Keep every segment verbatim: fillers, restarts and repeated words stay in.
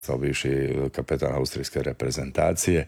kao bivši kapetan austrijske reprezentacije,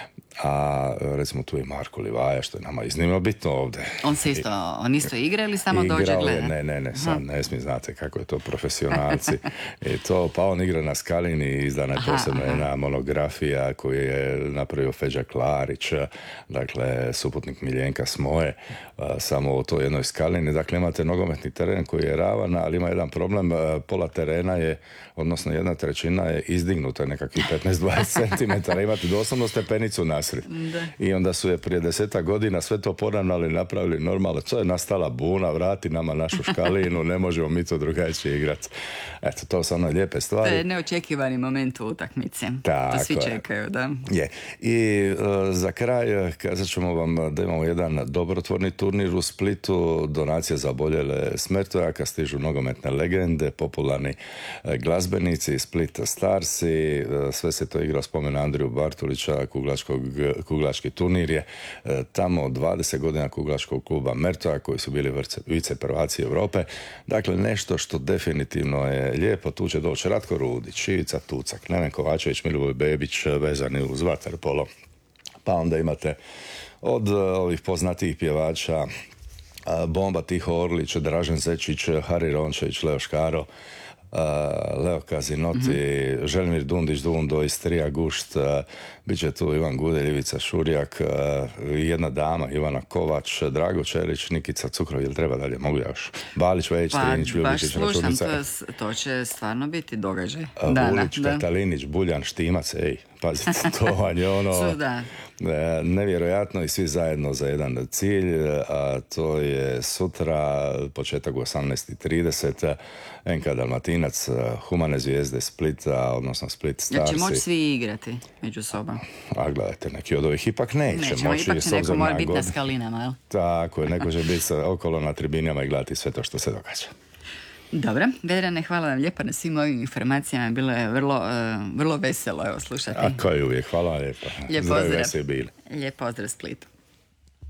a recimo tu je Marko Livaja, što je nama iznimno bitno ovdje. On se isto, on isto igra ili samo Igrao dođe je, gleda? ne, ne, ne, sad ne smije, znate kako je to profesionalci. I to, pa on igra na Skalini, izdana je posebno jedna monografija koju je napravio Feđa Klarić, dakle, suputnik Miljenka Smoje, samo o toj jednoj Skalini. Dakle, imate nogometni teren koji je ravan, ali ima jedan problem, pola terena je, odnosno jedna trećina je izdignuta nekakvih petnaest do dvadeset centimetara, imate doslovno stepenicu nasred. Da. I onda su je prije desetak godina sve to poravnali, napravili normalno. To je nastala buna, vrati nama našu Škalinu, ne možemo mi to drugačije igrati. Eto, to su ono lijepe stvari. To je neočekivani moment u utakmici. Tako to svi čekaju, da. Je. I uh, za kraj kazat ćemo vam da imamo jedan dobrotvorni turnir u Splitu, donacije za oboljele smrtojaka, stižu nogometne legende, popularni uh, glazbenici, Split Starsi, uh, sve se to igra spomen Andriju Bartulića, kuglačkog, kuglački turnir je uh, tamo dvadeset godina kuglačkog kluba Mertoja koji su bili vice prvaci Europe. Dakle, nešto što definitivno je lijepo, tu će doći Ratko Rudić, Ivica Tucak, Neven Kovačević, Milivoj Bebić vezani uz vaterpolo. Pa onda imate od ovih poznatijih pjevača Bomba Tiho Orlić, Dražen Zečić, Hari Rončević, Leo Škaro, Uh, Leo Kazinoti, mm-hmm. Želimir Dundić, Dundo, Istrija Gušt, uh, bit će tu Ivan Gudelj, Ivica Šurjak, uh, jedna dama, Ivana Kovač, Drago Čelić, Nikica Cukrov, jel treba dalje, mogu ja još? Balić, Vejić, pa, Trinić, Ljubičić, Računica. To, to će stvarno biti događaj. Uh, Vulić, Katalinić, Buljan, Štimac, ej, pazite, to vam je ono... Su, da. Nevjerojatno i svi zajedno za jedan cilj, a to je sutra početak u osamnaest i trideset N K Dalmatinac, Humane zvijezde Splita, odnosno Split Starsi. Znači moći svi igrati među sobom. A gledajte, neki od ovih ipak neće. Nećemo, moći, ipak će neko mora biti na Skalinama, jel? Tako je, neko će biti okolo na tribinama i gledati sve to što se događa. Dobro, Vedrane, hvala vam lijepo na svim ovim informacijama, bilo je vrlo, uh, vrlo veselo evo, slušati. A kao i uvijek, hvala vam lijepo. Lijep Zdravi pozdrav. vesi bili. Lijep pozdrav Splitu.